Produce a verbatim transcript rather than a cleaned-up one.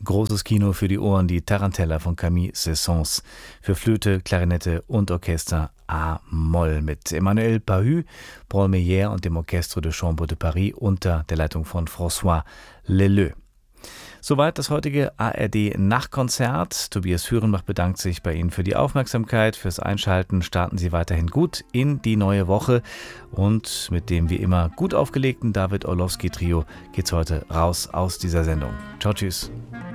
Großes Kino für die Ohren, die Tarantella von Camille Saint-Saëns für Flöte, Klarinette und Orchester A-Moll mit Emmanuel Pahud, Paul Meyer und dem Orchestre de Chambre de Paris unter der Leitung von François Leleux. Soweit das heutige A R D-Nachtkonzert. Tobias Führenbach bedankt sich bei Ihnen für die Aufmerksamkeit, fürs Einschalten. Starten Sie weiterhin gut in die neue Woche. Und mit dem wie immer gut aufgelegten David Orlowski-Trio geht's heute raus aus dieser Sendung. Ciao, tschüss.